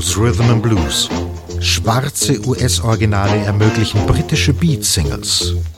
aus Rhythm and Blues. Schwarze US-Originale ermöglichen britische Beat-Singles.